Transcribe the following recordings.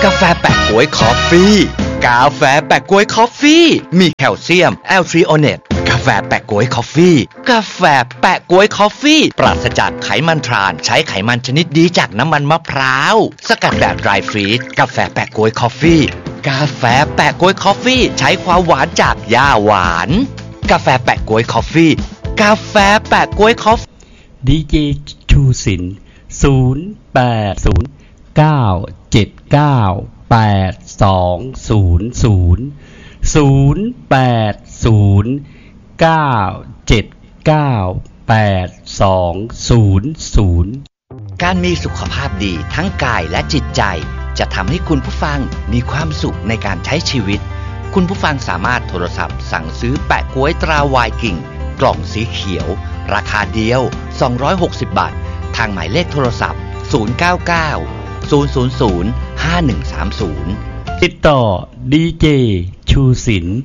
กาแฟแปะก๊วยคอฟฟี่กาแฟแปะก๊วยคอฟฟี่มีแคลเซียมแอลทริโอเนตกาแฟแปะก๊วยคอฟฟี่กาแฟแปะก๊วยคอฟฟี่ปราศจากไขมันทรานใช้ไขมันชนิดดีจากน้ำมันมะพร้าวสกัดแบบไดรฟรีซกาแฟแปะก๊วยคอฟฟี่กาแฟแปะก๊วยคอฟฟี่ใช้ความหวานจากหญ้าหวานกาแฟแปะก๊วยคอฟฟี่กาแฟแปะก๊วยคอฟดีเจชูศิลป์การมีสุขภาพดีทั้งกายและจิตใจจะทำให้คุณผู้ฟังมีความสุขในการใช้ชีวิตคุณผู้ฟังสามารถโทรศัพท์สั่งซื้อแปะก๊วยตราไวกิ้งกล่องสีเขียวราคาเดียว260 บาททางหมายเลขโทรศัพท์099 000 5130 ติดต่อดีเจชูศิลป์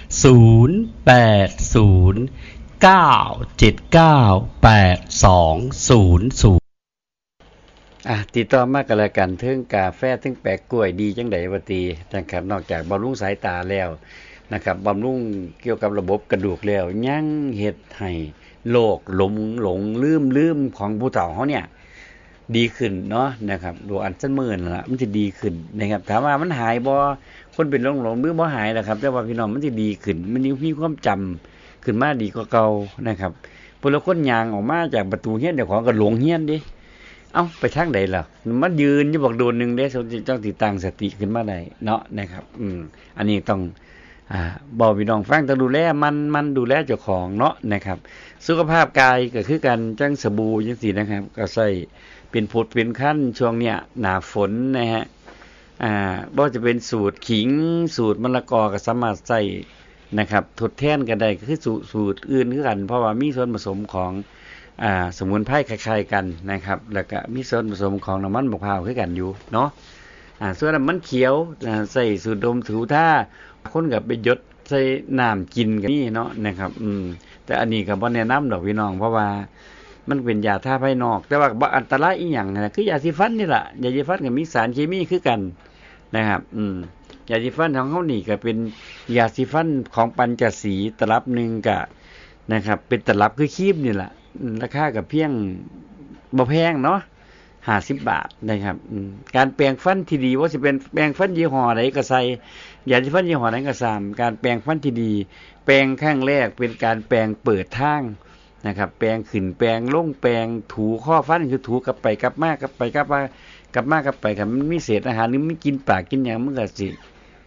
ติดต่อมากันแล้วกันถึงกาแฟถึงแปะกล้วยดีจังได๋ว่าตินะครับนอกจากบำรุงสายตาแล้วนะครับบำรุงเกี่ยวกับระบบกระดูกแล้วยังเฮ็ดให้โรคหลงลืมของผู้เฒ่าเฮาเนี่ยดีขึ้นเนาะนะครับดูอันซันมื้อนั่นล่ะมันสิดีขึ้นนะครับถามว่ามันหายบ่คนเป็นหลงหรือบ่หายล่ะครับแต่ว่าพี่น้องมันสิดีขึ้นมันมีความจำขึ้นมาดีกว่าเก่านะครับผู้ละคนย่างออกมาจากประตูเฮียนเจ้าของก็หลงเฮียนดิเอ้าไปทางใดล่ะมันยืนอยู่บักโดนนึงเด้ต้องติดตั้งสติขึ้นมาได้เนาะนะครับอันนี้ต้องบอกพี่น้องฟังต้องดูแลมันดูแลเจ้าของเนาะนะครับสุขภาพกายก็คือกันจังสบู่จังซี่นะครับก็ใช้เป็นผดเป็นขั้นช่วงเนี้ยหน้าฝนนะฮะบ่จะเป็นสูตรขิงสูตรมะละกอก็สามารถใช้นะครับทดแทนกันได้คือสูตรอื่นคือกันเพราะว่ามีส่วนผสมของสมุนไพรคล้ายๆกันนะครับแล้วก็มีส่วนผสมของน้ำมันมะพร้าวคือกันอยู่เนาะส่วนน้ำมันเขียวใส่สูตรดมถูท่าคนก็ไปหยดใส่น้ำกินกันนี่เนาะนะครับแต่อันนี้ก็บ่แนะนำดอกพี่น้องเพราะว่ามันเป็นยาทาภายนอกแต่ว่าบ่อันตรายอีหยังนะคือยาสีฟันนี่ล่ะยาสีฟันก็มีสารเคมีคือกันนะครับยาสีฟันของเฮานี่ก็เป็นยาสีฟันของปัญจสีตลับนึงก็นะครับเป็นตลับคือครีมนี่ล่ะราคาก็เพียงบ่แพงเนาะ50 บาทนะครับการแปรงฟันที่ดีว่าสิเป็นแปรงฟันยี่ห้อใดก็ใส่ยาสีฟันยี่ห้อใดก็ตามการแปรงฟันที่ดีแปรงครั้งแรกเป็นการแปรงเปิดทางนะครับแปรงขึ้นแปรงลงแปรงถูข้อฟันคือถูกลับไปกลับมากลับไปกลับมากลับมากลับไปครับมันมีเศษอาหารหรือมันกินปากกินหยังมันก็สิ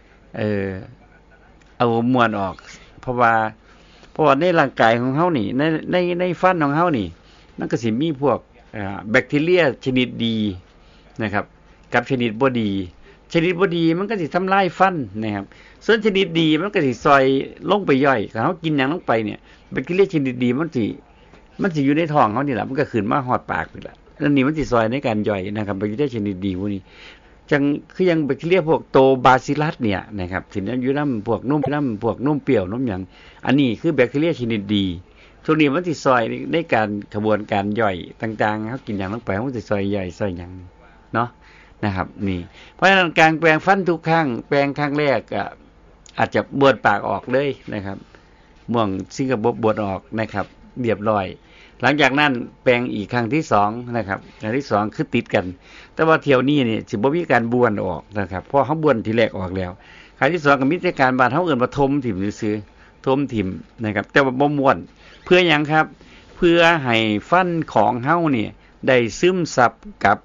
เอามวนออกเพราะว่าในร่างกายของเฮานี่ในฟันของเฮานี่มันก็สิมีพวกแบคทีเรียชนิดดีนะครับกับชนิดบ่ดีชนิดบ่ดีมันก็สิทำลายฟันนะครับส่วนชนิดดีมันก็สิซอยลงไปย่อยถ้าเฮากินหยังลงไปเนี่ยแบคทีเรียชนิดดีมันสิอยู่ในท้องเฮานี่ล่ะมันก็ขึ้นมาฮอดปากนี่ล่ะอันนี้มันสิซอยในการย่อยนะครับแบคทีเรียชนิดดีพวกนี้จังคือยังแบคทีเรียพวกโตบาซิลัสเนี่ยนะครับสิอยู่นำพวกนมเปรี้ยวนมหยังอันนี้คือแบคทีเรียชนิดดีช่วงนี้มันสิซอยในการกระบวนการย่อยต่างๆเฮากินหยังลงไปมันสิซอยย่อยซอยหยังเนาะนะครับนี่เพราะฉะนั้นการแปรงฟันทุกครั้งแปรงครั้งแรกก็อาจจะบ้วนปากออกเลยนะครับม่วงซิงก็บ้วนออกนะครับเรียบร้อยหลังจากนั้นแปรงอีกครั้งที่2นะครับครั้งที่2คือติดกันแต่ว่าเที่ยวนี้นี่สิบ่มีการบ้วนออกนะครับเพราะเฮาบ้วนทีแรกออกแล้วครั้งที่2ก็มีแต่การบ้านเฮาเอิ้นว่าทมถิ่มซื่อๆทมถิ่มนะครับแต่ว่าบ่ม่วนเพื่อหยังครับเพื่อให้ฟันของเฮานี่ได้ซึมซับกับ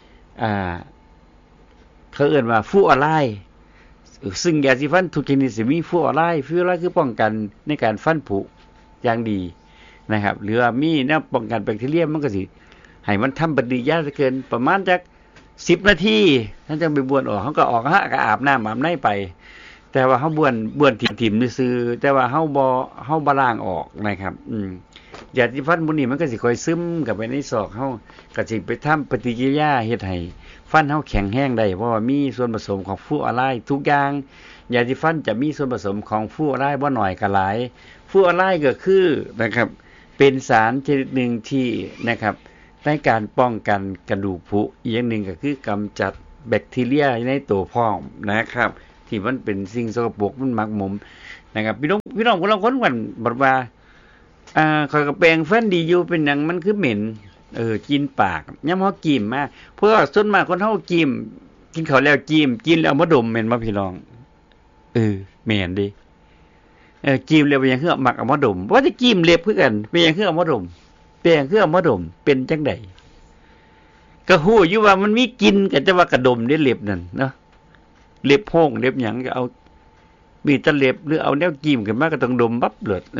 เขาเอิ้นว่าฟลูออไรด์ซึ่งยาสีฟันทุกชนิดสิมีฟลูออไรด์คือป้องกันในการฟันผุอย่างดีนะครับหรือว่ามีแนวป้องกันแบคทีเรียมันก็สิให้มันทำปฏิกิริยาเกินประมาณจัก10 นาทีท่านจะไปบ้วนออกเฮาก็ออกฮะก็อาบน้ำอาบในไปแต่ว่าเฮาบ้วนถิ่มซื่อแต่ว่าเฮาบ่ล้างออกนะครับยาสีฟันพวกนี้มันก็สิค่อยซึมเข้าไปในศอกเฮาก็สิไปทำปฏิกิริยาเฮ็ดให้ฟันเฮาแข็งแรงได้เพราะว่ามีส่วนผสมของฟลูออไรด์ทุกอย่างยาสีฟันจะมีส่วนผสมของฟลูออไรด์บ่น้อยก็หลายฟลูออไรด์ก็คือนะครับเป็นสารชนิดหนึ่งที่นะครับในการป้องกันกระดูกผุอีกอย่างหนึ่งก็คือกำจัดแบคทีเรียในตัวพร้อมนะครับที่มันเป็นสิ่งสกปรกมันหมักหมมนะครับพี่น้องคนละคนกันบอกว่าข่อยก็แปรงฟันดีอยู่เป็นหยังมันคือเหม็นกินปากยามเฮากินมาเพราะส่วนมากคนเฮากินข้าวแล้วกินแล้วเอามาดมแม่นบ่พี่น้องแม่นดิจิ้มเล็บเป็นหยังคือมักเอามาดมว่าจะจิ้มเล็บคือกันเป็นหยังคือเอามาดมเป็นหยังคือเอามาดมเป็นจังได๋ก็ฮู้อยู่ว่ามันมีกลิ่นก็จะว่ากระดมได้เล็บนั่นเนาะเล็บโพงเล็บหยังก็เอามีตะเล็บหรือเอาแนวจิ้มขึ้นมาก็ต้องดมปั๊บเลิด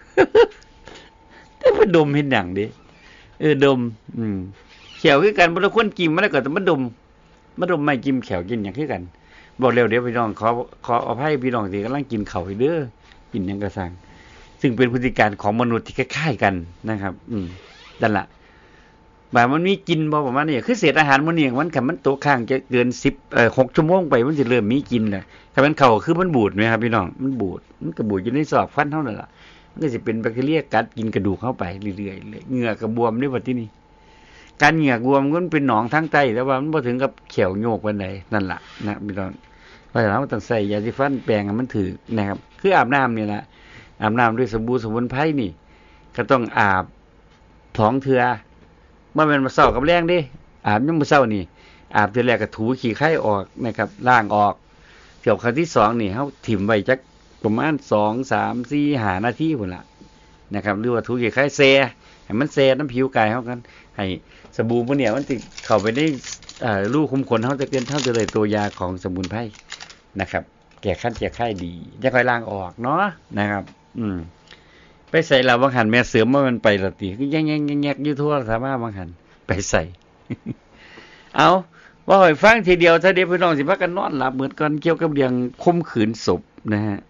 แต่บ่ดมเฮ็ดหยังดิดมแขวคือกันบ่ได้คนจิ้มมาแล้วก็ต้องมาดมไม่จิ้มแขวกินหยังคือกันบอกเร็วเดี๋ยวพี่น้องขออภัยพี่น้องที่กำลังกินข้าวให้เด้อกินหยังก็สั่งซึ่งเป็นพฤติการของมนุษย์ที่คล้ายๆกันนะครับนั่นล่ะบ่ามันมีกินบ่ประมาณนี้คือเศษอาหารมื้อนี้มันคันมันตกค้างจะเกิน10 6ชั่วโมงไปมันสิเริ่มมีกินแล้วถ้ามันเข้าคือมันบูดมั้ยครับพี่น้องมันบูดมันก็บูดอยู่ในซอกฟันเฮานั่นล่ะมันก็สิเป็นแบคทีเรียกัดกินกระดูกเข้าไปเรื่อยๆเหงือกก็บวมด้วยว่าที่นี่การเหงือกบวมมันเป็นหนองทางใต้แต่ว่ามันบ่ถึงกับแขวโยกปานใดนั่นล่ะนะพี่น้องเพราะฉะนั้นต้องใส่ยาสีฟันแปรงให้มันถูกนะครับคืออาบน้ำนี่ล่ะอาบน้ำด้วยสบู่สมุนไพรนี่ก็ต้องอาบ2เทื่อบ่แม่นมาเช้ากับแลงเด้อาบยามมื้อเช้านี่อาบเทื่อแรกก็ถูขี้ไข้ออกนะครับล้างออกเที่ยวครั้งที่2นี่เฮาถิ่มไว้จักประมาณ2 3 4 5นาทีพุ่นล่ะนะครับหรือว่าถูขี้ไข้แซ่ให้มันแซ่น้ำผิวกายเฮากันให้สบู่พวกเนี้ยมันสิเข้าไปในรูขุมขนเฮาจะเกินเฮาจะได้ตัวยาของสมุนไพรนะครับแก้คันแก้ไข้ดีจะค่อยล้างออกเนาะนะครับไปใส่ละบางหันแม่เสริมว่ามันไปละติคือแยกๆๆอยู่ทั่วสามารถบางหันไปใส่ เอาว่าให้ฟังทีเดียวถ้าเดี๋ยวพี่น้องสิพากันนอนหลับเหมือนกันเกี่ยวกับเรื่องข่มขืนศพนะฮะ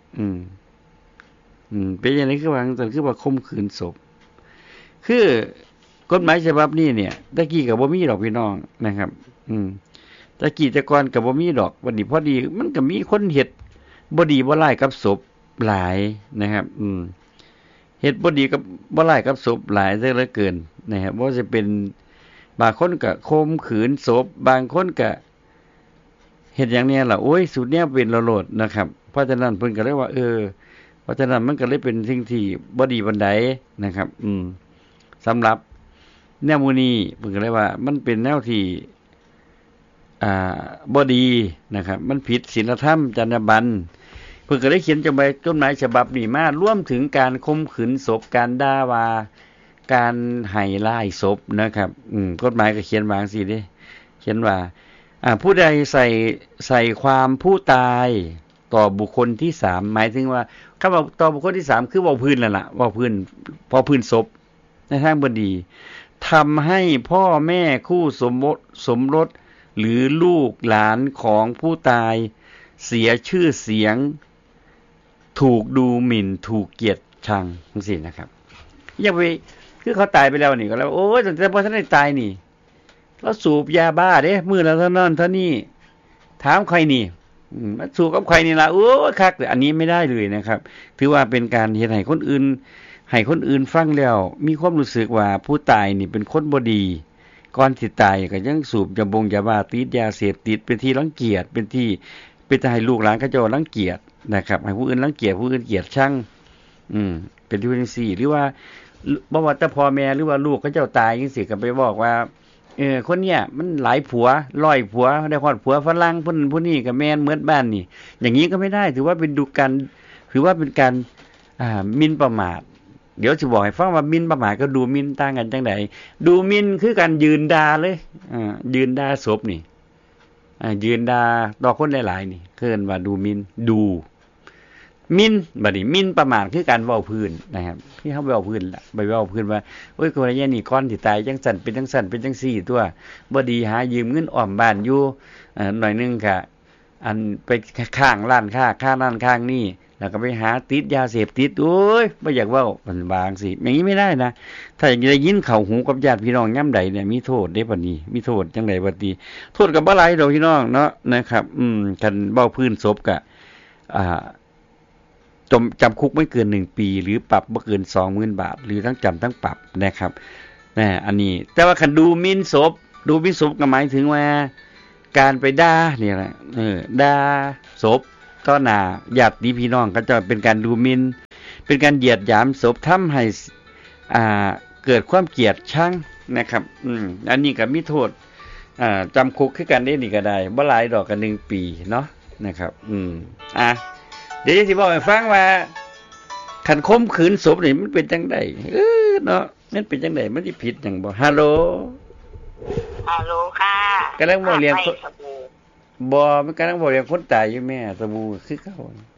เป็นอย่างนี้คือว่าคือว่าข่มขืนศพคือกฎหมายฉบับนี้เนี่ยตะกี้ก็บ่มีดอกพี่น้องนะครับตะกี้แต่ก่อนก็บ่มีดอกวันนี้พอดีมันก็มีคนเฮ็ดบ่ดีบ่ร้ายกับศพหลายนะครับเฮ็ดบ่ดีกับบ่ร้ายกับศพหลายซะเหลือเกินนะครับบ่ว่าจะเป็นบางคนก็ข่มขืนศพบางคนก็เฮ็ดอย่างเนี้ยล่ะโอ้ยสุดเนี้ยเป็นละโลดนะครับเพราะฉะนั้นเพิ่นก็เลยว่าเพราะฉะนั้นมันก็เลยเป็นสิ่งที่บ่ดีปานใดนะครับสำหรับแนวมูนี้เพิ่นก็เลยว่ามันเป็นแนวที่บ่ดีนะครับมันผิดศีลธรรมจรรยาบรรณเพิ่นก็ได้เขียนจดหมายฉบับนี้มารวมถึงการข่มขืนศพการด่าว่าการให้ร้ายศพนะครับกฎหมายก็เขียนว่าจังซี่เด้เขียนว่าผู้ใดใส่ความผู้ตายต่อบุคคลที่3หมายถึงว่าคำว่าต่อบุคคลที่3คือเว้าพื้นนั่นล่ะเว้าพื้นพอพื้นศพในทางบ่ดีทำให้พ่อแม่คู่สมรสหรือลูกหลานของผู้ตายเสียชื่อเสียงถูกดูหมิ่นถูกเกลียดชังจังซี่นะครับอย่าไปคือเขาตายไปแล้วนี่ก็แล้วโอ้ยแต่บ่ทันได้ตายนี่แล้วสูบยาบ้าเด้มื้อละเท่านั้นเท่านี้ถามใครนี่มาสูบกับใครนี่ล่ะโอ้ยคักอันนี้ไม่ได้เลยนะครับถือว่าเป็นการเฮ็ดให้คนอื่นฟังแล้วมีความรู้สึกว่าผู้ตายนี่เป็นคนบ่ดีก่อนสิตายก็ยังสูบยาบ้าติดยาเสพติดเป็นที่รังเกียจเป็นให้ลูกหลานเขาเจ้ารังเกียจนะครับให้ผู้อื่นรังเกียจผู้อื่นเกลียดชังเป็นที่จังซี่หรือว่าบ่ว่าแต่พ่อแม่หรือว่าลูกเขาเจ้าตายจังซี่ก็ไปบอกว่าคนเนี้ยมันหลายผัว100ผัวได้ฮอดผัวฝรั่งผู้นี้ก็แม่นเหมือนบ้านนี่อย่างงี้ก็ไม่ได้ถือว่าเป็นการหมิ่นประมาทเดี๋ยวสิบอกให้ฟังว่าหมิ่นประมาทกับดูหมิ่นต่างกันจังได๋ดูหมิ่นคือการยืนด่าเลยยืนด่าศพนี่ยืนด่าต่อคนหลายๆนี่เอิ้นว่าดูหมิ่นดูหมิ่นบัดนี้หมิ่นประมาทคือการเว้าพื้นนะครับที่เฮาเว้าพื้นล่ะไปเว้าพื้นว่าโอ้ยคนนี้นี่ก่อนสิตายจังซั่นเป็นจังซั่นเป็นจังซี่ตัวบ่ดีหายืมเงินอ้อมบ้านอยู่หน่อยนึงก็อันไปข้างร้านค้าข้างนั้นข้างนี้แล้วก็ไปหาติดยาเสพติดโอ้ยบ่อยากเว้ามันบางสิอย่างนี้ไม่ได้นะถ้าอยากได้ยินเข้าหูกับญาติพี่น้องยามใดเนี่ยมีโทษเด้บัดนี้มีโทษจังได๋บัดนี้โทษก็บ่หลายดอกพี่น้องเนาะนะครับคันเว้าพื้นศพก็จำคุกไม่เกิน1ปีหรือปรับบ่เกิน 20,000 บาทหรือทั้งจำทั้งปรับนะครับอันนี้แต่ว่าคันดูหมิ่นศพก็หมายถึงว่าการไปด่าเนี่ยแหละด่าศพต่อหน้าญาติพี่น้องก็จะเป็นการดูหมิ่นเป็นการเหยียดหยามศพทำให้เกิดความเกลียดชังนะครับอันนี้ก็มีโทษจำคุกคือกันได้นี่ก็ได้บ่หลายดอกกัน1 ปีเนาะนะครับเดี๋ยวจะสิบอกให้ฟังว่าคันข่มขืนศพนี่มันเป็นจังได๋เนาะมันเป็นจังได๋มันสิผิดหยังบ่ฮัลโหลค่ะกำลังบ่เลี้ยงบ่มันกำลังบ่เลี้ยงคนตายอยู่แม่สบู่คือเก่า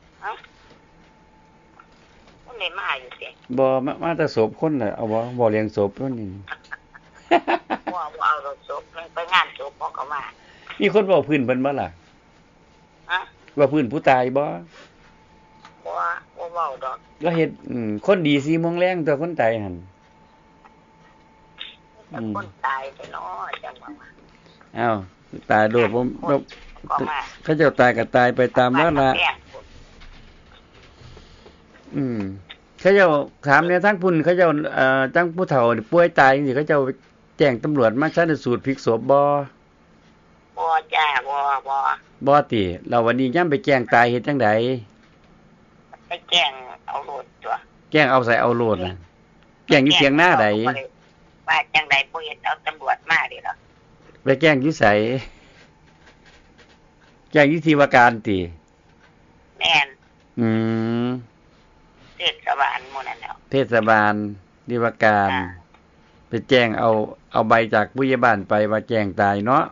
มันได้มาอยู่สิบ่มาแต่ศพคนน่ะเอาบ่เลี้ยงศพเพิ่นนี่บ่เอาศพไปงานศพบ่ก็มามีคนเว้าพื้นเพิ่นบ่ล่ะว่าพื้นผู้ตายบ่เว้าดอกแล้วเฮ็ดคนดี4 โมงแลงตัวคนตายหั่นคนตายไปเนาะจังว่าอ้าวตายโดดบ่เขาเจ้าตายก็ตายไปตามวาระเขาเจ้าถามเนี่ยทั้งพุ่นเขาเจ้าทั้งผู้เฒ่าป่วยตายจังซี่เขาเจ้าแจ้งตำรวจมาชันสูตรพลิกศพบ่จ้าบ่ติแล้ววันนี้ยามไปแจ้งตายเฮ็ดจังได๋ไปแจ้งเอาโลดตัวแจ้งเอาใส่เอาโลดน่ะแจ้งอยู่เถียงหน้าใดว่าจังได๋บ่เฮ็ดเอาตำรวจมาดิล่ะไปแจ้งอยู่ไสแจ้งอยู่ที่ว่าการติแม่นเทศบาลหมู่นั่นแล้วเทศบาลที่ว่าการไปแจ้งเอาใบจากผู้ใหญ่บ้านไปว่าแจ้งตายเนาะ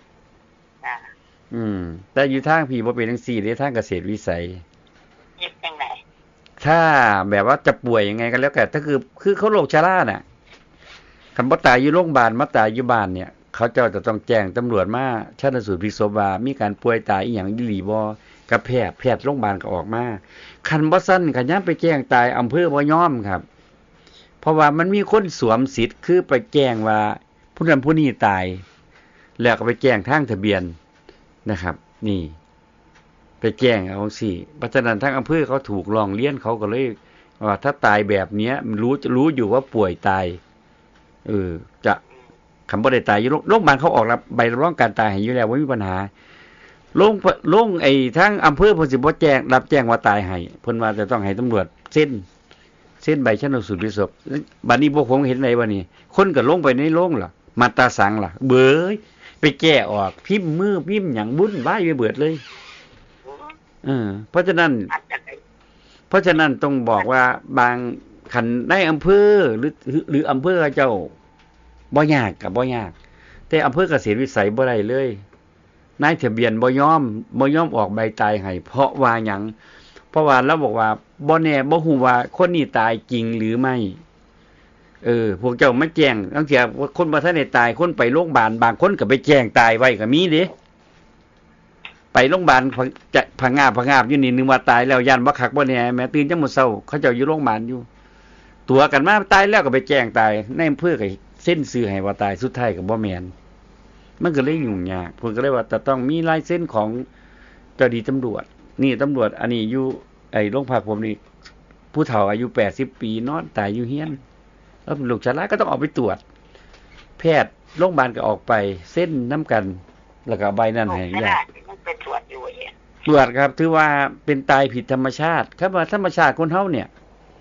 แต่อยู่ทางพี่บ่เป็นจังซี่เด้ทางเกษตรวิสัยเฮ็ดจังได๋ถ้าแบบว่าจะป่วยยังไงก็แล้วแต่ถ้าคือเขาโรคชราน่ะคันบ่ตายอยู่โรงพยาบาลมาตายอยู่บ้านเนี่ยเขาเจ้าจะต้องแจ้งตำรวจมาชันสูตรพลิกศพว่ามีการป่วยตายอีหยังอีหลีบ่กับแพทย์โรงพยาบาลก็ออกมาคันบ่ซั่นคันยามไปแจ้งตายอำเภอบ่ยอมครับเพราะว่ามันมีคนสวมสิทธิ์คือไปแจ้งว่าผู้นั้นผู้นี้ตายแล้วก็ไปแจ้งทางทะเบียนนะครับนี่ไปแจ้งเอาสิเพราะฉะนั้นทางอำเภอเขาถูกร้องเรียนเขาก็เลยว่าถ้าตายแบบเนี้ยรู้อยู่ว่าป่วยตายจะคำบ่ได้ตายอยู่โรงพยาบาลเขาออกรับใบรับรองการตายให้อยู่แล้วบ่มีปัญหาลงไอ้ทางอำเภอเพิ่นสิบ่แจ้งรับแจ้งว่าตายให้เพิ่นว่าจะต้องให้ตำรวจเซ็นใบชันสูตรพลิกศพบัดนี้พวกผมเห็นได้บ่นี่คนก็ลงไปในโรงล่ะมาตาสังล่ะเบ้ยไปแก้ออกพิมพ์มือพิมพ์หยังบุ่นวายไปเบิดเลยเพราะฉะนั้นต้องบอกว่าบางคันในอำเภอหรืออำเภอเจ้าบ่ยากก็บ่ยากแต่อำเภอเกษตรวิสัยบ่ได้เลยนายทะเบียนบ่ยอมออกใบตายให้เพราะว่าหยังเพราะว่าเราบอกว่าบ่แน่บ่ฮู้ว่าคนนี้ตายจริงหรือไม่พวกเจ้ามาแจ้งบางเที่ยคนบ่ทันได้ตายคนไปโรงพยาบาลบางคนก็ไปแจ้งตายไว้ก็มีเด้ไปโรงพยาบาลจะผงาบอยู่นี่นึกว่าตายแล้วย่านบ่คักบ่แน่แม้ตื่นจังมื้อเช้าเขาเจ้าอยู่โรงพยาบาลอยู่ตัวกันมาตายแล้วก็ไปแจ้งตายในอำเภอก็เซ็นชื่อให้ว่าตายสุดท้ายก็บ่แม่นมันก็เลยยุ่งยากเพิ่นก็เลยว่าจะต้องมีลายเซ็นของเจ้าหน้าที่ตำรวจนี่ตำรวจอันนี้อยู่โรงพักผมนี่ผู้เฒ่าอายุ80 ปีนอนตายอยู่เฮียนแล้วลูกชราก็ต้องออกไปตรวจแพทย์โรงพยาบาลก็ออกไปเซ็นนำกันแล้วก็ใบนั้นให้ญาติมันเป็นตรวจอยู่ตรวจครับถือว่าเป็นตายผิดธรรมชาติครับว่าธรรมชาติคนเฮาเนี่ย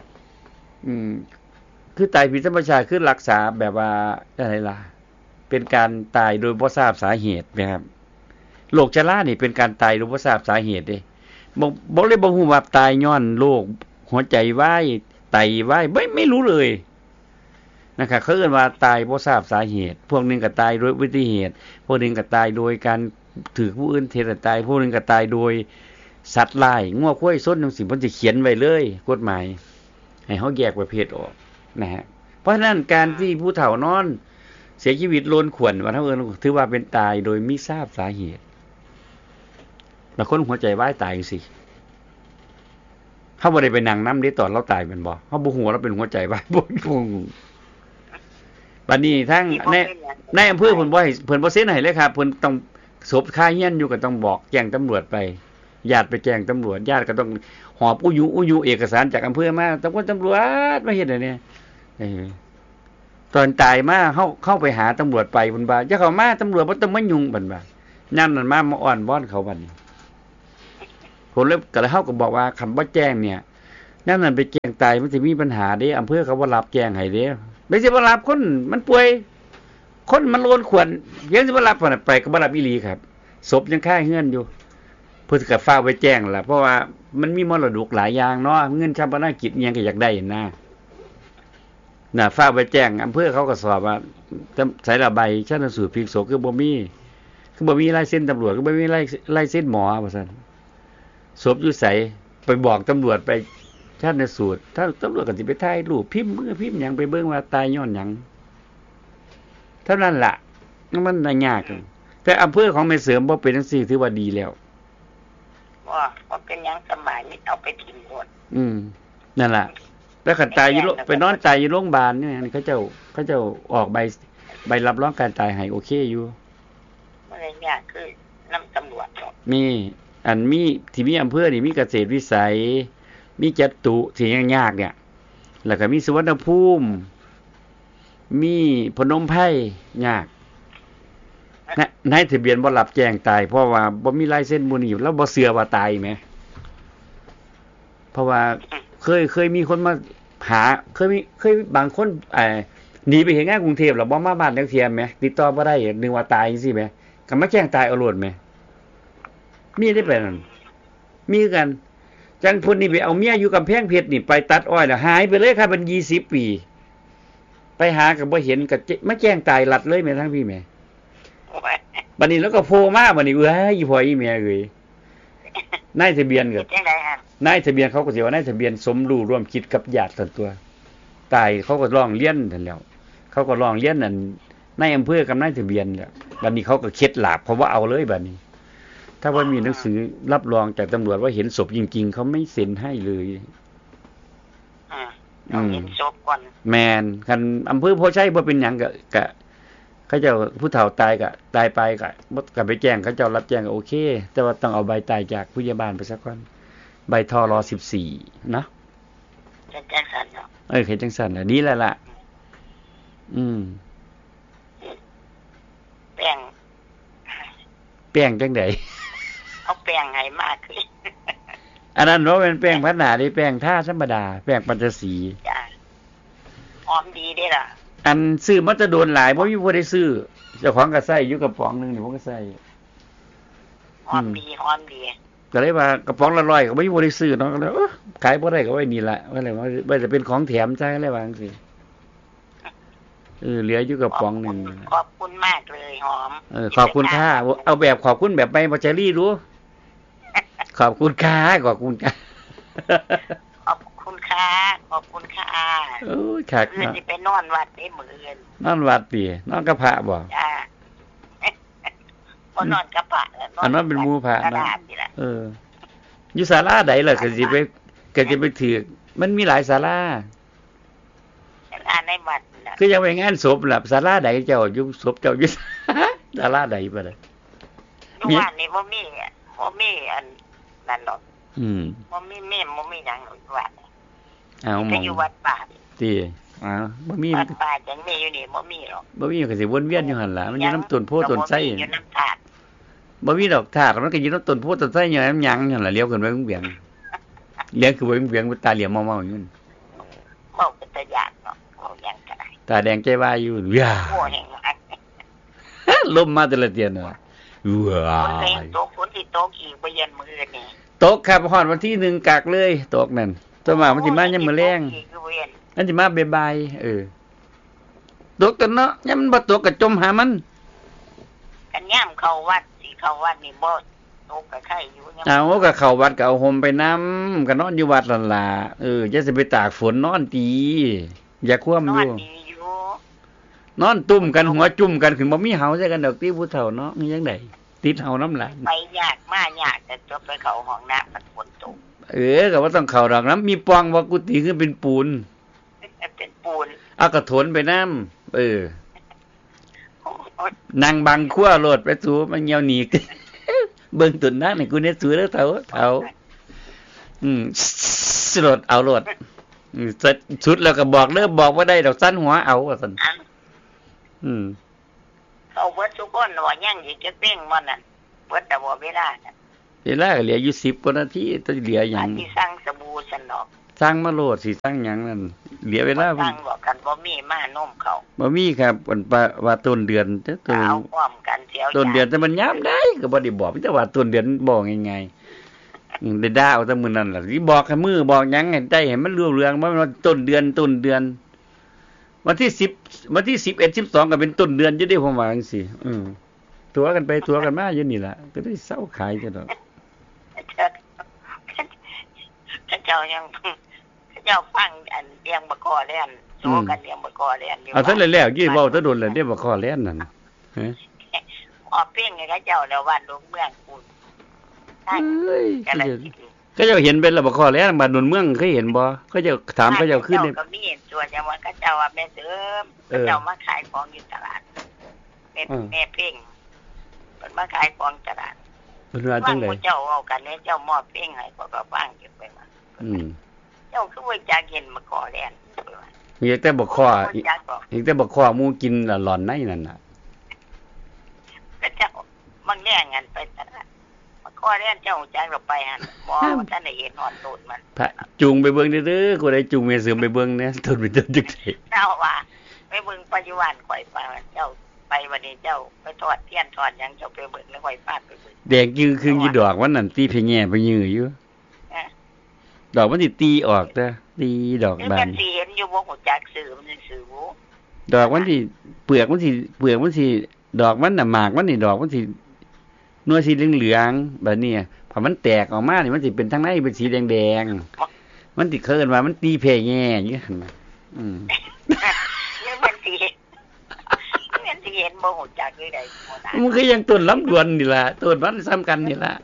คือตายผิดธรรมชาติคือรักษาแบบว่าอะไรล่ะเป็นการตายโดยบ่ทราบสาเหตุนะครับโรคชรานี่เป็นการตายโดยบ่ทราบสาเหตุเด้บ่เลยบ่ฮู้ว่าตายย้อนโรคหัวใจวายไตวายไม่รู้เลยนะครับเขาเรียกว่าตายบ่ทราบสาเหตุพวกนึงก็ตายโดยอุบัติเหตุพวกนึงก็ตายโดยการถูกผู้อื่นเทตายพวกนึงก็ตายโดยสัตว์ร้ายงัวควายส้นจังซี่เพิ่นสิเขียนไว้เลยกฎหมายให้เฮาแยกประเภทออกนะฮะเพราะฉะนั้นการที่ผู้เฒ่านอนเสียชีวิตโลนขวนว่าเฮาถือว่าเป็นตายโดยมิทราบสาเหตุบางคนหัวใจวายตายจังซี่เฮาบ่ได้ไปนั่งนำเด้ตอนเราตายแม่นบ่เฮาบ่ฮู้ว่าเราเป็นหัวใจวายบ่บัดนี้ทั้งในอำเภอเพิ่นบ่เซ็นให้เลยครับเพิ่นต้องศพคาเฮียนอยู่ก็ต้องบอกแจ้งตำรวจไปญาติไปแจ้งตำรวจญาติก็ต้องหอบอุยุเอกสารจากอำเภอมาตำรวจมาเฮ็ดอันนี้ตอนตายมาเข้าไปหาตำรวจไปเพิ่นว่าอย่าเข้ามาตำรวจบ่ต้องมายุ่งเพิ่นว่าย่ำนั้นมาอ่อนบ้อนเขาบัดนี้ผมเลยก็เลยเฮาก็บอกว่าคันบ่แจ้งเนี่ยย่ำนั้นไปแจ้งตายมันสิมีปัญหาเด้อำเภอเขาบ่รับแจ้งให้เด้ไม่ใช่บ่รับคนมันป่วยคนมันโลนขวนยังสิบ่รับไปก็บ่รับอีหลีครับศพยังค่าเฮือนอยู่เพิ่นก็ฟ้าไว้แจ้งล่ะเพราะว่ามันมีมรดกหลายอย่างเนาะเงินชาปนกิจอิหยังก็อยากได้นะฟ้าไว้แจ้งอำเภอเขาก็สอบว่าใส่ละใบชันสูตรพลิกศพคือบ่มีลายเซ็นตำรวจก็บ่มีลายเซ็นหมอว่าซั่นศพอยู่ไสไปบอกตำรวจไปชันสูตรถ้าตำรวจก็สิไปถ่ายรูปพิมพ์มือพิมพ์หยังไปเบิ่งว่าตายย้อนหยังเท่านั้นล่ะมันน่ายากแต่อำเภอของแม่เสริมบ่เป็นจังซี่ถือว่าดีแล้วว่าเป็นหยังสบายนี่เอาไปทิ้งหมดนั่นล่ะแล้วคันตายอยู่ไปนอนตายอยู่โรงพยาบาลนี่เขาเจ้าออกใบรับรองการตายให้โอเคอยู่บ่ได้ยากคือนำตำรวจมีที่มีอำเภอนี่มีเกษตรวิสัยมีจตุที่ยากๆเนี่ยแล้วก็มีสุวรรณภูมิมีพนมไพรยากนายทะเบียนบ่รับแจ้งตายเพราะว่าบ่มีลายเซ็นหมู่นี้แล้วบ่เชื่อว่าตายแหมเพราะว่าเคยมีคนมาหาเคยบางคนหนีไปเฮ็ดงานกรุงเทพแล้วบ่มาบ้านจักเที่ยแหมติดต่อบ่ได้นึกว่าตายจังซี่แหมก็มาแจ้งตายเอาโลดแหมมีได้ไปนั่นมีกันจังพุ่นนี่ไปเอาเมียอยู่กำแพงเพชรนี่ไปตัดอ้อยแล้วหายไปเลยครับเป็น20 ปีไปหาก็บ่เห็นก็มาแจ้งตายลัดเลยแม่ทั้งพี่แม่บัดนี้แล้วก็โผล่มาบัดนี้อีพ่ออีแม่เอ้ยนายทะเบียนก็จังได๋ฮะนายทะเบียนเขาก็สิว่านายทะเบียนสมรู้ร่วมคิดกับญาติส่วนตัวตายเขาก็ร้องเรียนนั่นแล้วเขาก็ร้องเรียนนั่นนายอำเภอกับนายทะเบียนแล้วบัดนี้เขาก็เข็ดหลาบเพราะว่าเอาเลยบัดนี้ถ้าว่ามีหนังสือรับรองจากตำรวจว่าเห็นศพจริงๆเขาไม่เซ็นให้เลยเห็นศพก่อนแม่นคันอำเภอโพชัยบ่เป็นหยังก็เขาเจ้าผู้เฒ่าตายก็ตายไปก็ไปแจ้งเขาเจ้ารับแจ้งก็โอเคแต่ว่าต้องเอาใบตายจากผู้ใหญ่บ้านไปซะก่อนใบทร14เนาะจังซั่นเนาะเฮ็ดจังซั่นน่ะดีแล้วล่ะแป้งจังได๋เอาแป้งให้มากขึ้นอันนั้นบ่เป็นแป้งพัฒนาดิแป้งทาธรรมดาแป้งปัญจสีจ้ะหอมดีเด้ล่ะอันซื้อมันจะโดนหลายบ่มีผู้ใดซื้อเจ้าของก็ใช้อยู่กระป๋องนึงนี่ผมก็ใช้หอมดีก็เลยว่ากระป๋องละ100ก็บ่มีผู้ใดซื้อเนาะก็เลยขายบ่ได้ก็ไว้นี่ล่ะว่าแล้วว่าจะเป็นของแถมใช้อะไรว่าจังซี่เหลืออยู่กระป๋องนึงขอบคุณมากเลยหอมขอบคุณค่ะเอาแบบขอบคุณแบบใบบ่เจอรี่ดูขอบคุณค่ะขอบคุณค่ะขอบคุณค่ะโอ้ยคักเนาะสิไปนอนวัดได้มื้ออื่นนอนวัดตินอนกับพระบ่จ้าบ่นอนกับพระอันนั้นเป็นหมู่พระนะอยู่ศาลาใดล่ะก็สิไปถือมันมีหลายศาลาในวัดน่ะคือยังไปงานศพล่ะศาลาใดเจ้าอยู่ศพเจ้าอยู่ศาลาใดบ่ล่ะอยู่วัดนี่บ่มีอันนั่นดอกบ่มีเมมบ่มีหยังอยู่วัดจะอยู่วัดป่าติบ่มีวัดป่าจังมีอยู่นี่บ่มีหรอกบ่มีก็สิวนเวียนอยู่หั่นล่ะมันอยู่นำต้นโพต้นไทรอยู่นำธาตุบ่มีดอกธาตุมันก็อยู่นำต้นโพต้นไทรอยู่นำหยังนั่นล่ะเลี้ยวขึ้นไปเวียงเลี้ยวคือเวียงตาเหลี่ยมเมาๆอยู่นั่นเมาเป็นตาญาติเนาะเว้าหยังก็ได้ตาแดงใจวายอยู่ว้าโอ้แฮงลมมาแต่ละเดือนเนาะว้าฝนสิตกอีกบ่ยันมื้อนี้ตกครับฮอดวันที่1กักเลยตกนั่นตัวมามันสิมายามมื้อแลงอันสิมาบ่ายๆตกกันเนาะยามมันบ่ตกก็จมหามันกันยามเข้าวัดสิเข้าวัดนี่บ่ตกก็ไข่อยู่ยามก็เข้าวัดก็เอาห่มไปนำก็นอนอยู่วัดนั่นล่ะจะสิไปตากฝนนอนตีอย่าคว่ำอยู่นอนตุ่มกันหัวจุ่มกันขึ้นบ่มีเห่าใส่กันดอกติผู้เฒ่าเนาะมีจังได๋ติดเห่าน้ำหลานไปยากมายากแต่จบไปเข้าห้องน้ำมันฝนตกก็ว่าต้องเข้าดอกน้ำมีปองว่ากุฏิคือเป็นปูนเอากระโถนไปน้ำนั่งบังขั้วโลดไปสู่มันเหี่ยวหนีกเบิ่งตุนนักนี่กูเนี่ยสู้แล้วเฒ่าสลดเอาโลดสุดแล้วก็บอกเด้อบอกบ่ได้ดอกสั้นหัวเอาว่าซั่นเอาเบิดทุกคนว่ายังสิจะเป้งมันน่ะบิดแต่บ่เวลาน่ะเวลาก็เหลืออยู่10กว่านาทีต้องเหลือหยังสิสั่งสบู่ซั่นดอกสั่งมาโลดสิสั่งหยังนั่นเหลือเวลาสั่งบอกกันบ่มีมานมเขาบ่มีครับว่าต้นเดือนต้นเอาพร้อมกันเสียวต้นเดือนแต่มันยามได้ก็บ่ได้บอกแต่ว่าต้นเดือนบอกง่ายๆได้ด่าเอาแต่มื้อนั้นล่ะสิบอกให้มือบอกหยังให้ได้ให้มันเรื่องบ่ว่าต้นเดือนวันที่10วันที่11 12ก็เป็นต้นเดือนอยู่เด้ผมว่าจังซี่ตัวกันไปตัวกันมาอยู่นี่ล่ะก็ได้เซาขายจังดอกเจ้ายังเจ้าฟังอันเลี้ยงบะกอแล่นโซกันเลี้ยงบะกอแล่นอยู่เอาซะแล้วยี่เว้าซะโดนแล้วเด้บะกอแล่นนั่นฮะออกเพ่งให้เจ้าแล้วบ้านดงเมืองคุณเอ้ยก็เจ้าเห็นเป็นละบะกอแล่นบ้านดงเมืองเคยเห็นบ่เขาเจ้าถามเขาเจ้าขึ้นนี่ก็มีเห็นตัวจังว่าเขาเจ้าว่าแม่เสริมเขาเจ้ามาขายของอยู่ตลาดแม่เพ่งเพิ่นมาขายของตลาดเพิ่นว่าจังได๋เจ้าเว้ากันเนี่ยเจ้ามอบเพ่งให้ก็ฟังอยู่ไปมาเจ้าคือว่าจักเห็นบะกอแล่นมีแต่บะคออีกแต่บะคอหมู่กินละหลอนในนั่นน่ะเจ้าบางแง่งันไปตลาดบะคอแล่นเจ้าจักเราไปหั่นบ่ท่านได้เห็นฮอดโตดมันพระจูงไปเบิ่งเด้อๆกูได้จูงแม่เสริมไปเบิ่งแน่ต้นไปต้นจักได๋เจ้าว่าไปเบิ่งปัจจุบันข่อยไปเจ้าไปวันนี้เจ้าไปทอดเทียนทอดหยังเจ้าไปเบิ่งแล้วข่อยฟาดไปเบิ่งแดงจึงคืออยู่ดอกวันนั้นตีเพแง่ไปยื้ออยู่ดอกมันสิตีออกเด้อตีดอกบานมันสิเห็นอยู่บ่ฮู้จักชื่อมันซื่อบ่ดอกมันสิเปลือกมันสิดอกมันน่ะหมากมันนี่ดอกมันสิหน่วยสีเหลืองๆแบบนี้พอมันแตกออกมานี่มันสิเป็นทางในเป็นสีแดงๆมันสิเคิ้นว่ามันตีเพแง่อย่างงี้หั่นน่ะแล้วมันสิเห็นบ่ฮู้จักคือใดบ่ได้มันคือยังต้นลำดวนนี่ล่ะต้นมันซ้ำกันนี่ล่ะ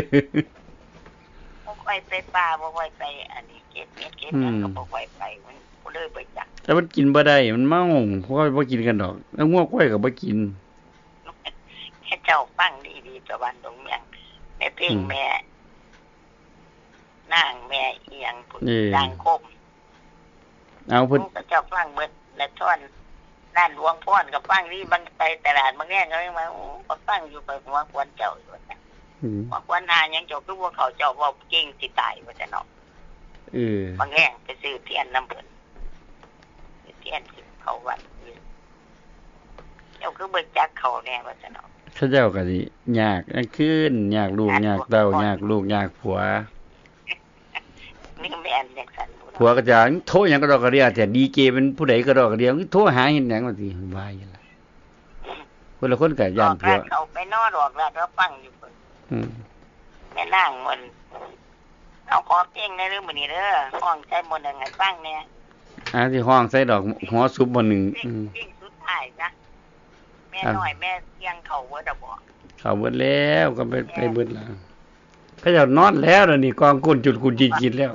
ไปป่าบ่ค่อยไปอันนี้เก็บเม็ดเก็บหยังก็บ่ค่อยไปมันบ่เลยไปจักแต่มันกินบ่ได้มันเมาเพราะว่าบ่กินกันดอกแล้วงัวควายก็บ่กินแค่เจ้าฟังดีๆตะวันตรงเมืองแม่เพ่งแม่นางแม่อีหยังพุ่นดังคมเอาเพิ่นเจ้าฟังเบิดและท่อนด้านหลวงพ่อนก็ฟังนี่บางไปตลาดบางแง่ก็มาโอ้ก็ฟังอยู่ไปหัวควนเจ้าอยู่ว่าควนหาหยังเจ้าคือว่าเขาเจ้าเว้าเก่งสิตายว่าซั่นเนาะบางแง่ไปซื้อเทียนนำเพิ่นเทียนสิเขาวัดเจ้าคือบ่จักเขาแน่ว่าซั่นเนาะเขาเจ้าก็สิยากขึ้นยากลูกยากเต้ายากลูกยากผัวนี่แม่นจังซั่นผัวก็จะโทรหยังก็ดอกกระเดียแต่ดีเจเป็นผู้ใดก็ดอกกระเดียโทรหาเห็นหยังว่าสิว่าอยู่ล่ะคนละคนก็ย่านผัวเขาไปนอนดอกแล้วก็ฟังอยู่เพิ่นแม่นางมันเอาขอเพลงได้หรือมื้อนี้เด้อห้องใส่บ่ได้ให้ฟังแน่สิห้องใส่ดอกหัวซุบบ่นึงเพลงสุดท้ายจ้ะแม่น้อยแม่เสียงเขาเบิดบ่เขาเบิดแล้วก็ไปเบิดแล้วเขาเจ้านอนแล้วนี่กองก้นจุดกุนจิตแล้ว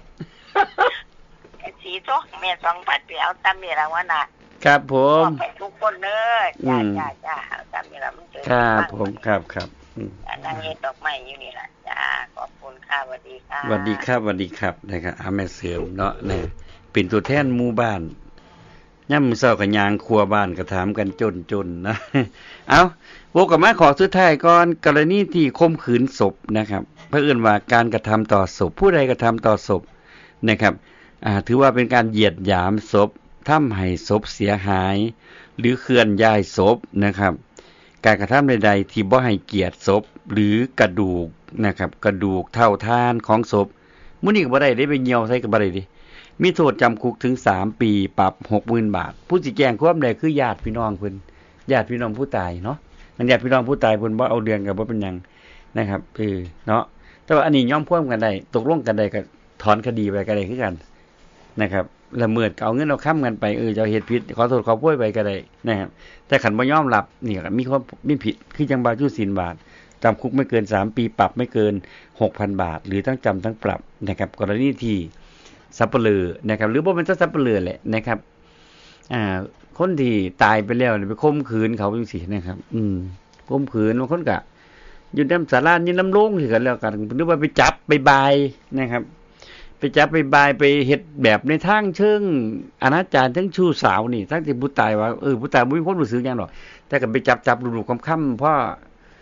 สีโตแม่2,000ไปเอาตามนี่ล่ะว่าน่ะครับผมไปทุกคนเด้อจ้าตามนี่ล่ะมันเจอครับผมครับนั่งเฮ็ดดอกไม้อยู่นี่ล่ะจ้าขอบคุณค่ะสวัสดีค่ะสวัสดีครับนะครับแม่เสริมเนาะนี่เป็นตัวแทนหมู่บ้านยามมื้อเช้าก็ย่างครัวบ้านก็ถามกันจนนะเอาโวกลับมาขอสุดท้ายก่อนกรณีที่ข่มขืนศพนะครับเพิ่นว่าการกระทำต่อศพผู้ใดกระทำต่อศพนะครับถือว่าเป็นการเหยียดหยามศพทำให้ศพเสียหายหรือเคลื่อนย้ายศพนะครับการกระทำใดๆที่บ่ให้เกียรติศพหรือกระดูกนะครับกระดูกเท่าทานของศพมื้อนี้ก็บ่ได้ไปเหี่ยวใส่ก็บ่ได้ดิมีโทษจำคุกถึง3ปีปรับ 60,000 บาทผู้สิแจ้งความใดคือญาติพี่น้องเพิ่นญาติพี่น้องผู้ตายเนาะมันญาติพี่น้องผู้ตายเพิ่นบ่เอาเรื่องก็บ่เป็นหยังนะครับเนาะแต่ว่าอันนี้ยอมความกันได้ตกลงกันได้ก็ถอนคดีไปก็ได้คือกันนะครับละเมิดเอาเงินเอาค้ำกันไปเจ้าเฮ็ดผิดขอโทษขอโพยไปก็ได้นะครับแต่คันบ่ยอมรับนี่ก็มีความมีผิดคือจังบาจุศีลบาทจำคุกไม่เกิน3ปีปรับไม่เกิน 6,000 บาทหรือทั้งจำทั้งปรับนะครับกรณีที่สัปเหร่อนะครับหรือบ่เป็นสัปเหร่อแหละนะครับคนที่ตายไปแล้วไปข่มขืนเขาจังซี่นะครับข่มขืนบางคนก็อยู่นำศาลาอยู่นำโรงคือกันแล้วกันหรือว่าไปจับไปบายนะครับไปจับไปบายไปเฮ็ดแบบในทางเชิงอนาจารทั้งชู้สาวนี่ทั้งที่ผู้ตายว่าผู้ตายบ่มีความรู้สึกหยังดอกแต่ก็ไปจับรูปๆค่ำๆเพราะ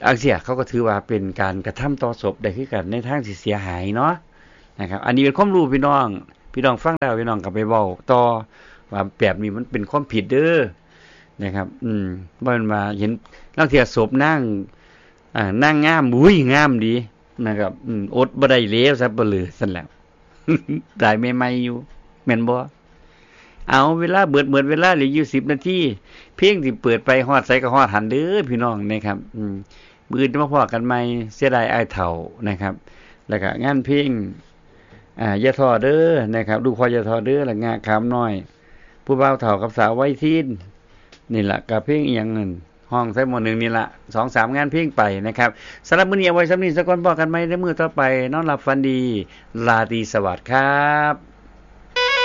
อังเสียเขาก็ถือว่าเป็นการกระทำต่อศพได้คือกันในทางสิเสียหายเนาะนะครับอันนี้เป็นความรู้พี่น้องฟังแล้วพี่น้องก็ไปเว้าต่อว่าแบบนี้มันเป็นความผิดเด้อนะครับบ่แม่นว่าเห็นลางเที่ยศพนางงามอุ้ยงามดีนะครับอดบ่ได้แล้วซับบ่เหลือซั่นแหล้ว ตายใหม่ๆอยู่แม่นบ่เอาเวลาเบิดเวลาเหลืออยู่10นาทีเพลงที่เปิดไปฮอดไสก็ฮอดหันเด้อพี่น้องนะครับมื้ออื่นมาพ้อกันใหม่เสียดายอ้ายเฒ่านะครับแล้วก็งานเพลงอย่าท้อเด้อนะครับลูกพ่ออย่าท้อเด้อและงาขามน้อยผู้บ่าวเฒ่ากับสาววัยทีนนี่ล่ะก็เพลงอีหยังนั่นห้องใส่หมอนึงนี่ล่ะ 2-3 งานเพลงไปนะครับสำหรับมื้อนี้เอาไว้ส่ำนี้ซะก่อนพอกันใหม่ในมื้อต่อไปนอนหลับฝันดีราตรีสวัสดิ์ครับ